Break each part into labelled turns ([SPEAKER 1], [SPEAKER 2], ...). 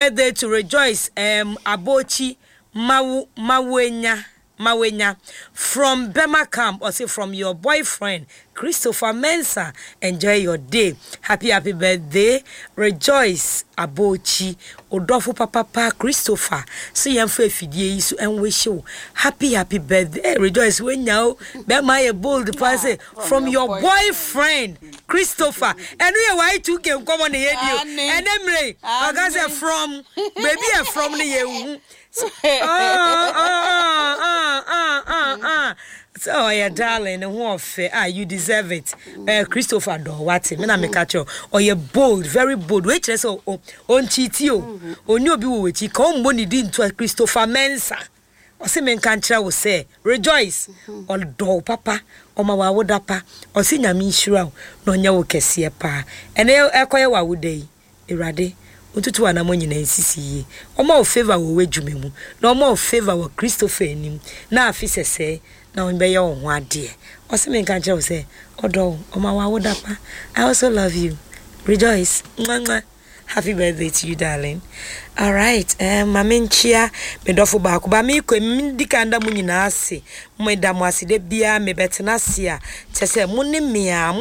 [SPEAKER 1] birthday to Rejoice Abochi Mawenya from Bema Camp, or say from your boyfriend Christopher Mensah. Enjoy your day. Happy birthday, Rejoice Abochi Odofo Papa Christopher. See you for fidie so and wish you happy birthday. Rejoice when now Bema a bold person from your boyfriend Christopher. And we why two can come on the head you. And Emre, I got say from maybe from the you. So yeah, darling, you deserve it. Christopher do what me na me catch you. Or you bold, very bold. Wait, so on cheat you. On you be with you. Come money din to Christopher Mensah. O se men kantra wo say Rejoice. Or do papa. O ma wa wodapa. O se nyame nhira no nya wo kese pa. Ene ekoye wa wodai. Irade Ututu wana monyi na nsisi ye. Oma o favor wo wedwume mu. Na oma o favor wo Christopher enim. Na afise se na onbe ye wo ho ade. O se me kan che say odo oma wa wodapa. I also love you. Rejoice. Mwah. Happy birthday to you, darling. All right. Mamenchia medofo ba ko ba me ko dikanda mu nyina ase. Mo da mo ase de bia me betena ase a. Chese monimia.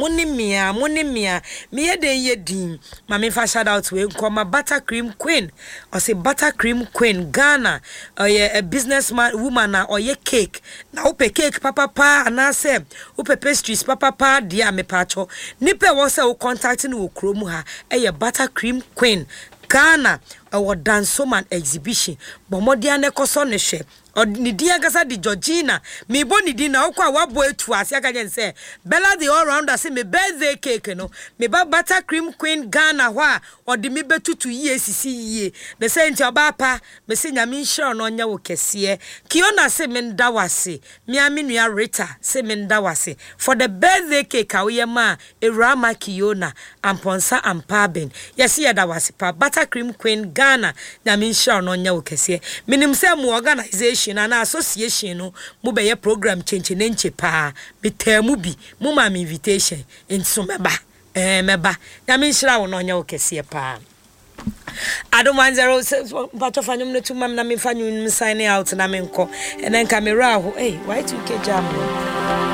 [SPEAKER 1] Me ye den ye din. Mame fa shout out we nkoma Buttercream Queen. O say Buttercream Queen Ghana. A businessman woman na oye cake. Na ope cake papa na say ope pastries papa dia me pacho. Nipe wo say wo contact ni wo kromu ha. Buttercream Queen Ghana our Dansoman exhibition bomodia ne koso ne hwe ni dia gasa di Georgina me boni di na okwa wabo etu ase aka je say Bella the all rounder say me birthday cake no me ba Buttercream Queen Ghana hwa odi me betutu yie sisi yie me say nti oba pa me say nyame nhire no nya wo kese Kiona say me nda wase me amenua Rita say me nda wase for the birthday cake awe ma Erama Kiona amponsa ampaben yes ye da wase pa Buttercream Queen Ghana nyame nhire no nya wo kese minim say mo organization and association no mo be ye program change nenche pa bitamu bi mo ma me invitation enso meba meba nyame nhira wo no nya wo kese pa I don't want 0 but of anyum no to mam na me fanyu sign out na me nko and then camera ho hey why to ke jam